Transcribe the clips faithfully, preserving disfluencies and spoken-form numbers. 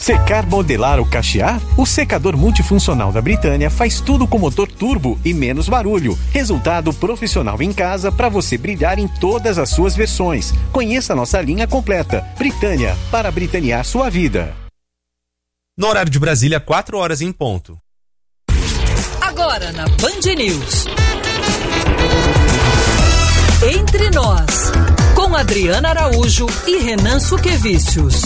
Secar, modelar ou cachear? O secador multifuncional da Britânia faz tudo com motor turbo e menos barulho. Resultado profissional em casa para você brilhar em todas as suas versões. Conheça a nossa linha completa. Britânia, para britanear sua vida. No horário de Brasília, quatro horas em ponto. Agora na Band News. Entre Nós, com Adriana Araújo e Renan Suquevicius.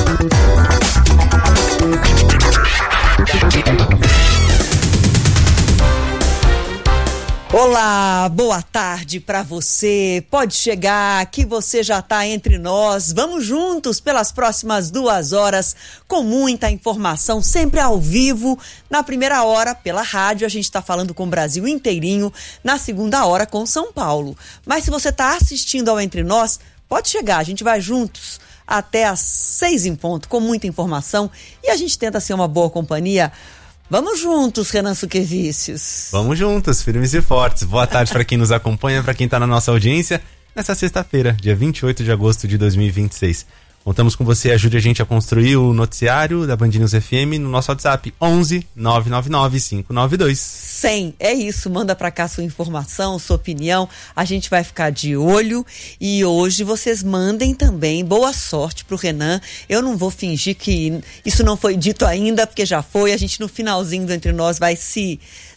Olá, boa tarde para você. Pode chegar, que você já está entre nós. Vamos juntos pelas próximas duas horas com muita informação, sempre ao vivo. Na primeira hora, pela rádio, a gente está falando com o Brasil inteirinho. Na segunda hora, com São Paulo. Mas se você está assistindo ao Entre Nós, pode chegar, a gente vai juntos até às seis em ponto, com muita informação. E a gente tenta ser uma boa companhia. Vamos juntos, Renan Suquevicius. Vamos juntos, firmes e fortes. Boa tarde para quem nos acompanha, para quem está na nossa audiência, nessa sexta-feira, dia vinte e oito de agosto de dois mil e vinte e seis. Contamos com você, ajude a gente a construir o noticiário da Band News F M no nosso WhatsApp, onze nove nove nove cinco nove dois cem. É isso, manda pra cá sua informação, sua opinião, a gente vai ficar de olho. E hoje vocês mandem também boa sorte pro Renan. Eu não vou fingir que isso não foi dito ainda, porque já foi. A gente no finalzinho do Entre Nós vai se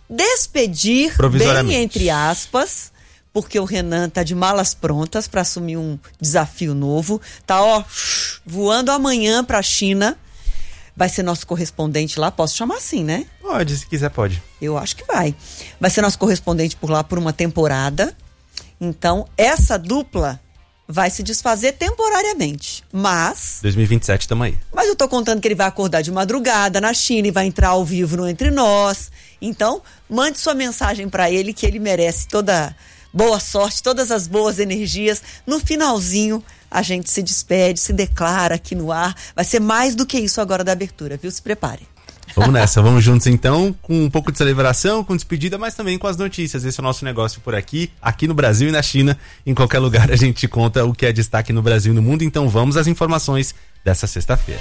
despedir, bem entre aspas, porque o Renan tá de malas prontas para assumir um desafio novo. Tá, ó, voando amanhã pra China. Vai ser nosso correspondente lá, posso chamar assim, né? Pode, se quiser pode. Eu acho que vai. Vai ser nosso correspondente por lá por uma temporada. Então, essa dupla vai se desfazer temporariamente. Mas... dois mil e vinte e sete, tamo aí. Mas eu tô contando que ele vai acordar de madrugada na China e vai entrar ao vivo no Entre Nós. Então, mande sua mensagem para ele, que ele merece toda... boa sorte, todas as boas energias. No finalzinho, a gente se despede, se declara aqui no ar. Vai ser mais do que isso agora da abertura, viu? Se prepare. Vamos nessa, vamos juntos então, com um pouco de celebração, com despedida, mas também com as notícias. Esse é o nosso negócio por aqui, aqui no Brasil e na China. Em qualquer lugar a gente conta o que é destaque no Brasil e no mundo. Então vamos às informações dessa sexta-feira.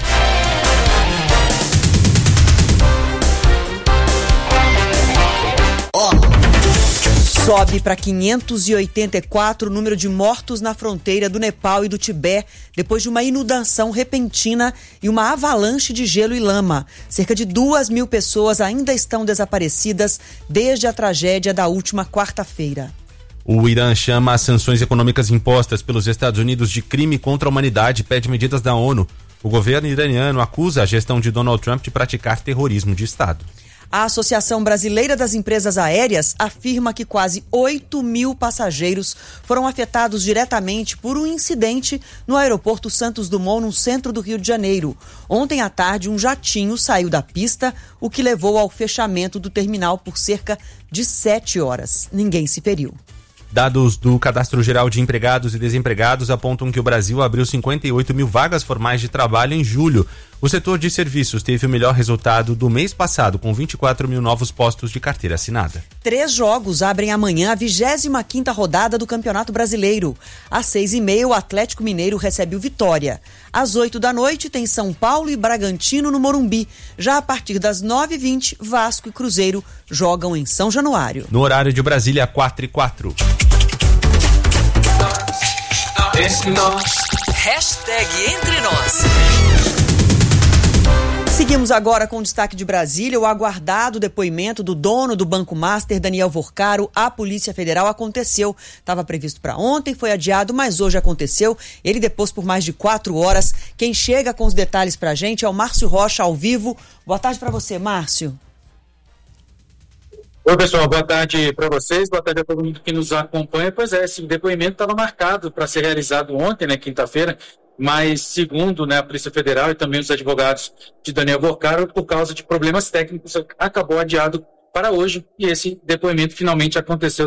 Sobe para quinhentos e oitenta e quatro o número de mortos na fronteira do Nepal e do Tibete, depois de uma inundação repentina e uma avalanche de gelo e lama. Cerca de duas mil pessoas ainda estão desaparecidas desde a tragédia da última quarta-feira. O Irã chama as sanções econômicas impostas pelos Estados Unidos de crime contra a humanidade e pede medidas da ONU. O governo iraniano acusa a gestão de Donald Trump de praticar terrorismo de Estado. A Associação Brasileira das Empresas Aéreas afirma que quase oito mil passageiros foram afetados diretamente por um incidente no aeroporto Santos Dumont, no centro do Rio de Janeiro. Ontem à tarde, um jatinho saiu da pista, o que levou ao fechamento do terminal por cerca de sete horas. Ninguém se feriu. Dados do Cadastro Geral de Empregados e Desempregados apontam que o Brasil abriu cinquenta e oito mil vagas formais de trabalho em julho. O setor de serviços teve o melhor resultado do mês passado, com vinte e quatro mil novos postos de carteira assinada. Três jogos abrem amanhã a vigésima quinta rodada do Campeonato Brasileiro. Às seis e meia, o Atlético Mineiro recebe o Vitória. Às oito da noite, tem São Paulo e Bragantino no Morumbi. Já a partir das nove e vinte, Vasco e Cruzeiro jogam em São Januário. No horário de Brasília, quatro e quatro. Hashtag Entre Nós. Seguimos agora com o destaque de Brasília. O aguardado depoimento do dono do Banco Master, Daniel Vorcaro, à Polícia Federal aconteceu. Estava previsto para ontem, foi adiado, mas hoje aconteceu. Ele depôs por mais de quatro horas. Quem chega com os detalhes para a gente é o Márcio Rocha, ao vivo. Boa tarde para você, Márcio. Oi, pessoal, boa tarde para vocês, boa tarde a todo mundo que nos acompanha. Pois é, esse depoimento estava marcado para ser realizado ontem, né, quinta-feira, mas segundo, né, a Polícia Federal e também os advogados de Daniel Vorcaro, por causa de problemas técnicos, acabou adiado para hoje e esse depoimento finalmente aconteceu